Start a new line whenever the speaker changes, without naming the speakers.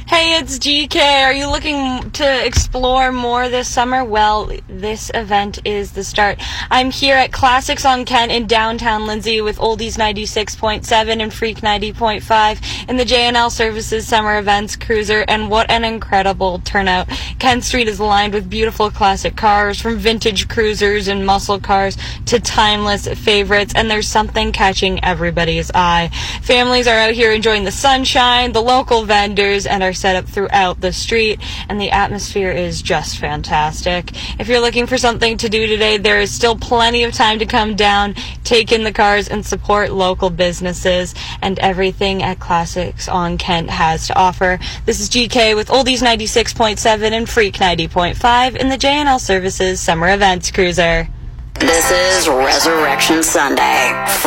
Hey, it's GK. Are you looking to explore more this summer? Well, this event is the start. I'm here at Classics on Kent in downtown Lindsay with Oldies 96.7 and Freak 90.5 in the J&L Services Summer Events Cruiser, and what an incredible turnout. Kent Street is lined with beautiful classic cars, from vintage cruisers and muscle cars to timeless favorites, and there's something catching everybody's eye. Families are out here enjoying the sunshine, the local vendors, and are set up throughout the street, and the atmosphere is just fantastic. If you're looking for something to do today, there is still plenty of time to come down, take in the cars, and support local businesses and everything at Classics on Kent has to offer. This is GK with Oldies 96.7 and Freak 90.5 in the J&L Services Summer Events Cruiser.
This is Resurrection Sunday.